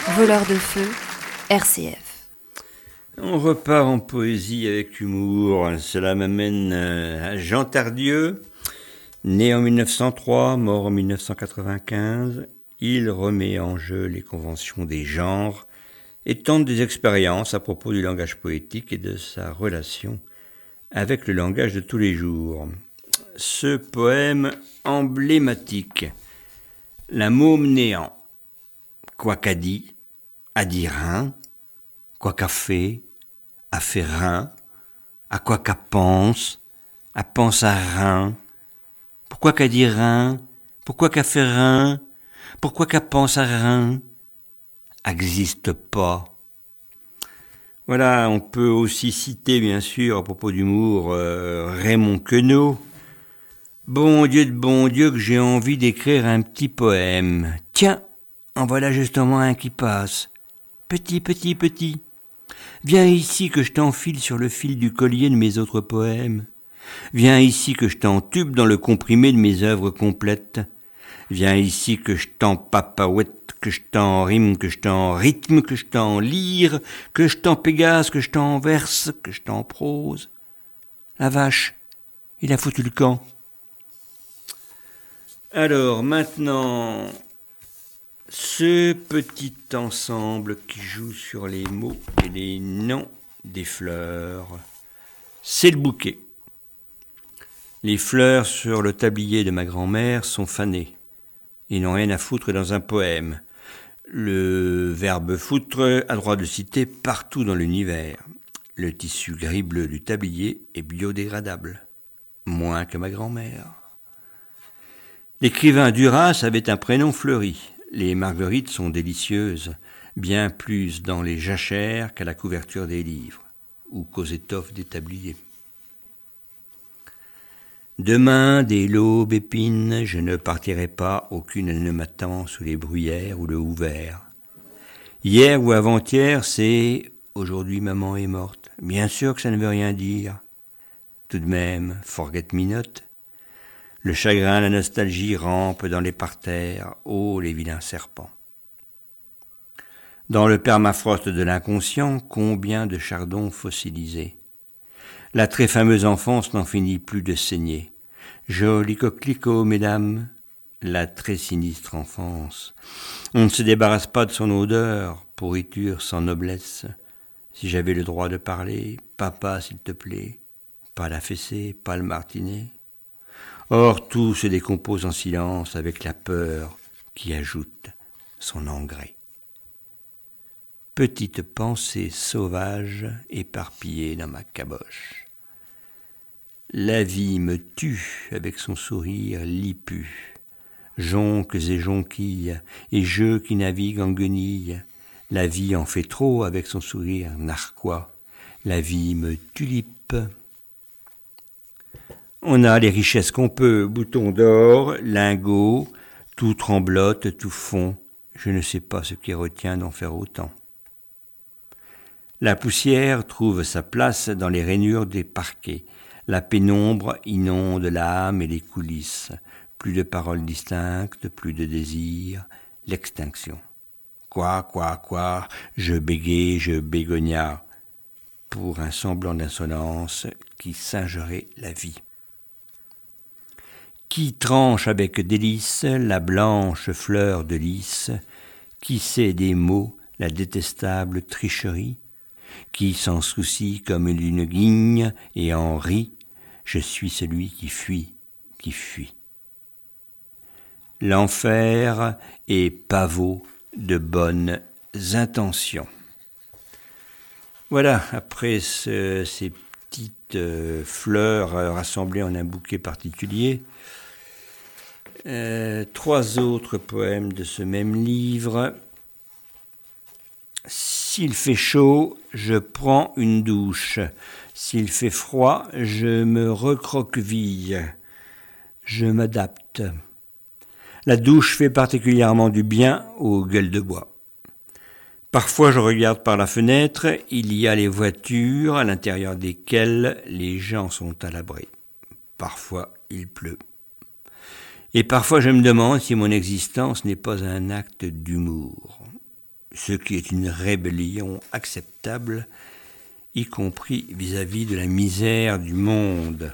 Voleurs de feu, RCF. On repart en poésie avec humour. Cela m'amène à Jean Tardieu, né en 1903, mort en 1995. Il remet en jeu les conventions des genres et tente des expériences à propos du langage poétique et de sa relation avec le langage de tous les jours. Ce poème emblématique, la môme néant, quoi qu'a dit rien, quoi qu'a fait rien, à quoi qu'a pense à rien, pourquoi qu'a dit rien, pourquoi qu'a fait rien, pourquoi qu'a pense à rien, existe pas. Voilà, on peut aussi citer bien sûr à propos d'humour Raymond Queneau. Bon Dieu que j'ai envie d'écrire un petit poème. Tiens, en voilà justement un qui passe. Petit. Viens ici que je t'enfile sur le fil du collier de mes autres poèmes. Viens ici que je t'entube dans le comprimé de mes œuvres complètes. Viens ici que je t'empapaouette, que je t'en rime, que je t'en rythme, que je t'en lyre, que je t'en pégase, que je t'en verse, que je t'en prose. La vache, il a foutu le camp. Alors maintenant, ce petit ensemble qui joue sur les mots et les noms des fleurs, c'est le bouquet. Les fleurs sur le tablier de ma grand-mère sont fanées. Ils n'ont rien à foutre dans un poème. Le verbe foutre a droit de citer partout dans l'univers. Le tissu gris-bleu du tablier est biodégradable, moins que ma grand-mère. L'écrivain Duras avait un prénom fleuri. Les marguerites sont délicieuses, bien plus dans les jachères qu'à la couverture des livres, ou qu'aux étoffes des tabliers. Demain, dès l'aube épine, je ne partirai pas, aucune ne m'attend sous les bruyères ou le houvert. Hier ou avant-hier, c'est « aujourd'hui maman est morte ». Bien sûr que ça ne veut rien dire. Tout de même, forget-me-not. Le chagrin, la nostalgie rampent dans les parterres, oh les vilains serpents. Dans le permafrost de l'inconscient, combien de chardons fossilisés. La très fameuse enfance n'en finit plus de saigner. Joli coquelicot, mesdames, la très sinistre enfance. On ne se débarrasse pas de son odeur, pourriture sans noblesse. Si j'avais le droit de parler, papa, s'il te plaît, pas la fessée, pas le martinet. Or, tout se décompose en silence avec la peur qui ajoute son engrais. Petite pensée sauvage éparpillée dans ma caboche. La vie me tue avec son sourire lipu. Jonques et jonquilles, et jeux qui naviguent en guenilles. La vie en fait trop avec son sourire narquois. La vie me tulipe. On a les richesses qu'on peut, boutons d'or, lingots, tout tremblote, tout fond. Je ne sais pas ce qui retient d'en faire autant. La poussière trouve sa place dans les rainures des parquets. La pénombre inonde l'âme et les coulisses. Plus de paroles distinctes, plus de désirs, l'extinction. Quoi, je bégayais, je bégogna, pour un semblant d'insolence qui singerait la vie. Qui tranche avec délice la blanche fleur de lys, qui sait des mots la détestable tricherie, qui s'en soucie comme d'une guigne et en rit, je suis celui qui fuit, qui fuit. L'enfer est pavot de bonnes intentions. Voilà, après ces petites fleurs rassemblées en un bouquet particulier, 3 autres poèmes de ce même livre. S'il fait chaud, je prends une douche. S'il fait froid, je me recroqueville. Je m'adapte. La douche fait particulièrement du bien aux gueules de bois. Parfois, je regarde par la fenêtre, il y a les voitures à l'intérieur desquelles les gens sont à l'abri. Parfois, il pleut. Et parfois je me demande si mon existence n'est pas un acte d'humour. ce qui est une rébellion acceptable, y compris vis-à-vis de la misère du monde.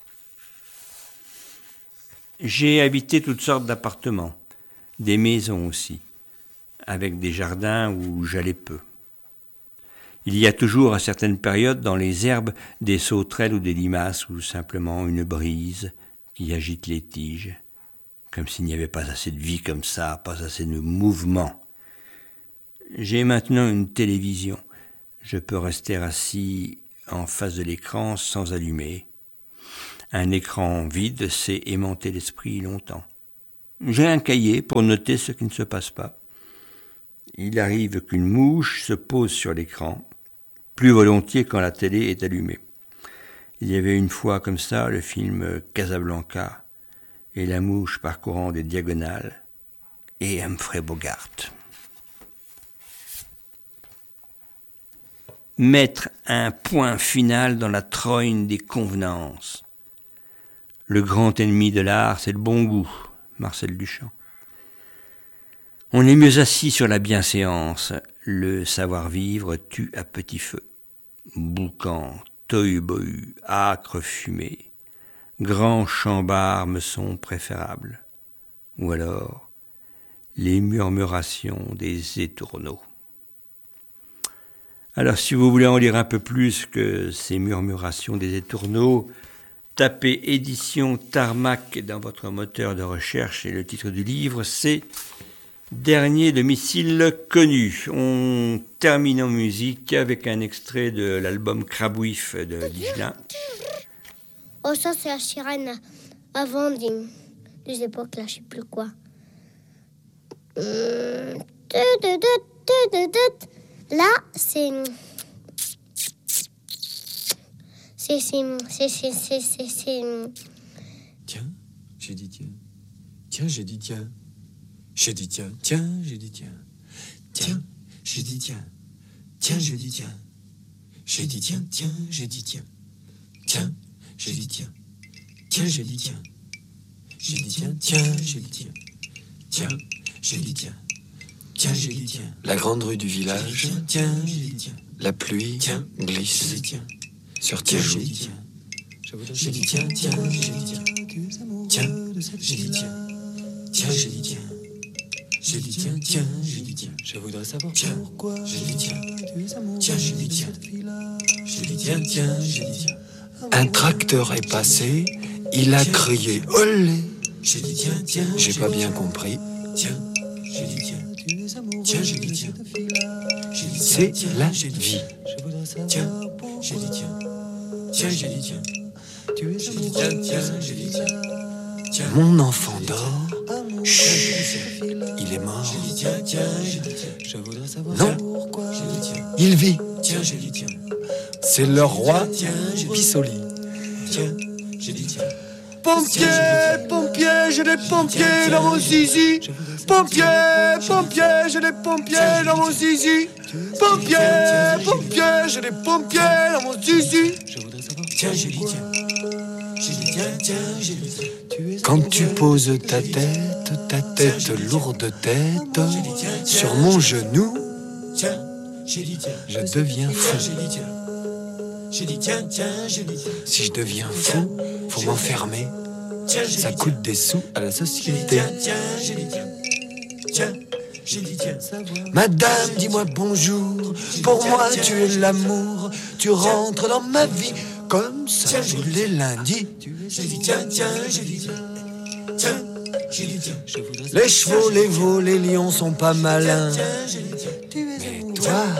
J'ai habité toutes sortes d'appartements, des maisons aussi, avec des jardins où j'allais peu. Il y a toujours à certaines périodes dans les herbes des sauterelles ou des limaces ou simplement une brise qui agite les tiges, comme s'il n'y avait pas assez de vie comme ça, pas assez de mouvement. J'ai maintenant une télévision. Je peux rester assis en face de l'écran sans allumer. Un écran vide sait aimanter l'esprit longtemps. J'ai un cahier pour noter ce qui ne se passe pas. Il arrive qu'une mouche se pose sur l'écran, plus volontiers quand la télé est allumée. Il y avait une fois comme ça le film Casablanca et la mouche parcourant des diagonales et Humphrey Bogart. Mettre un point final dans la trogne des convenances. Le grand ennemi de l'art, c'est le bon goût, Marcel Duchamp. On est mieux assis sur la bienséance. Le savoir-vivre tue à petit feu. Boucan, tohu-bohu, âcre fumée, grands chambars me sont préférables. Ou alors, les murmurations des étourneaux. Alors, si vous voulez en lire un peu plus que ces murmurations des étourneaux, tapez édition Tarmac dans votre moteur de recherche et le titre du livre, c'est Dernier domicile connu. On termine en musique avec un extrait de l'album Crabouif de Digelin. Oh, ça, c'est la sirène avant des époques, là, je sais plus quoi. Là, c'est... Tiens, j'ai dit tiens. Tiens, j'ai dit tiens. J'ai dit tiens, tiens, j'ai dit tiens. Tiens, j'ai dit tiens. Tiens, j'ai dit tiens. J'ai dit tiens, tiens, j'ai dit tiens. Tiens, j'ai dit tiens. Tiens, j'ai dit tiens. J'ai dit tiens, tiens, j'ai dit tiens. Tiens, j'ai dit tiens. Tiens, j'ai dit tiens. La grande rue du village. Tiens, j'ai dit tiens. La pluie glisse sur tes joues. J'ai dit tiens, tiens, j'ai dit tiens. Tiens, j'ai dit tiens. Tiens, j'ai dit tiens. J'ai dit tiens, tiens, j'ai dit tiens. Je voudrais savoir pourquoi. J'ai dit tiens. Tiens, j'ai dit tiens. J'ai dit tiens, tiens, j'ai dit tiens. Un tracteur est passé, il a crié olé. J'ai dit tiens, tiens. J'ai pas bien compris. Tiens, j'ai dit tiens. Tiens, j'ai dit tiens. C'est la vie. Tiens, j'ai dit tiens. Tiens, j'ai dit tiens. J'ai dit tiens, tiens, j'ai dit tiens. Mon enfant dort. Chut, il est mort. J'ai dit tiens, tiens, j'ai dit tiens. Je voudrais savoir pourquoi. J'ai dit tiens. Il vit. Tiens, j'ai dit tiens. C'est le roi Pissoli. Tiens, j'ai dit tiens. Pompiers, pompiers, j'ai des pompiers dans mon zizi. Pompiers, pompiers, j'ai des pompiers dans mon zizi. Pompiers, pompiers, j'ai des pompiers dans mon zizi. Tiens, j'ai dit tiens. J'ai dit tiens, tiens, j'ai dit tiens. Quand tu poses ta tête lourde tête sur mon genou, je deviens fou. Si je deviens fou, faut m'enfermer. Ça coûte des sous à la société. Madame, dis-moi bonjour. Pour moi, tu es l'amour. Tu rentres dans ma vie comme ça tous les lundis. Les chevaux, les veaux, les lions sont pas malins. Mais toi...